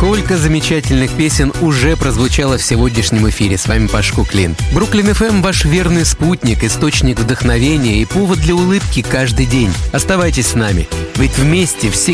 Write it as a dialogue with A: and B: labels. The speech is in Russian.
A: Сколько замечательных песен уже прозвучало в сегодняшнем эфире. С вами Паш Куклин. Бруклин ФМ — ваш верный спутник, источник вдохновения и повод для улыбки каждый день. Оставайтесь с нами, ведь вместе всегда